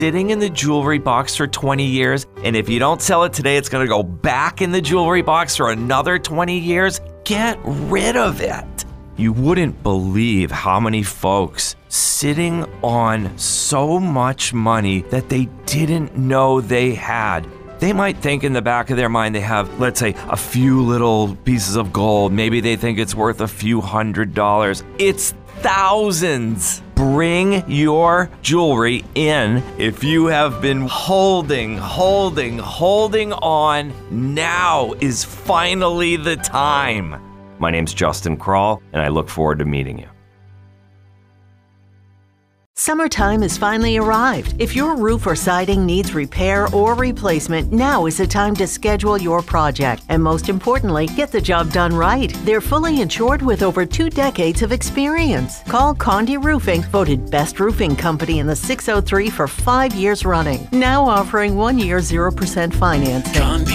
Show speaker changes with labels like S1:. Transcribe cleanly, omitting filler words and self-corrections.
S1: sitting in the jewelry box for 20 years, and if you don't sell it today, it's going to go back in the jewelry box for another 20 years? Get rid of it. You wouldn't believe how many folks sitting on so much money that they didn't know they had. They might think in the back of their mind they have, let's say, a few little pieces of gold. Maybe they think it's worth a few $100s. It's thousands. Bring your jewelry in. If you have been holding on, now is finally the time. My name's Justin Krall, and I look forward to meeting you.
S2: Summertime has finally arrived. If your roof or siding needs repair or replacement, now is the time to schedule your project. And most importantly, get the job done right. They're fully insured with over 2 decades of experience. Call Condi Roofing, voted best roofing company in the 603 for 5 years running. Now offering 1 year 0% financing.